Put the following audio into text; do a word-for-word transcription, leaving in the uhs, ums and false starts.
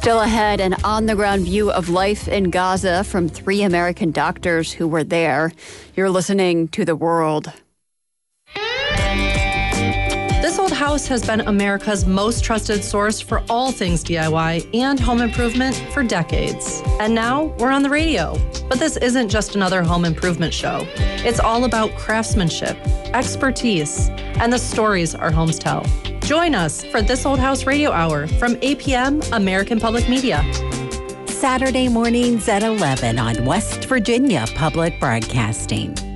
Still ahead, an on-the-ground view of life in Gaza from three American doctors who were there. You're listening to The World. This Old House has been America's most trusted source for all things D I Y and home improvement for decades. And now we're on the radio. But this isn't just another home improvement show. It's all about craftsmanship, expertise, and the stories our homes tell. Join us for This Old House Radio Hour from eight p.m. American Public Media. Saturday mornings at eleven on West Virginia Public Broadcasting.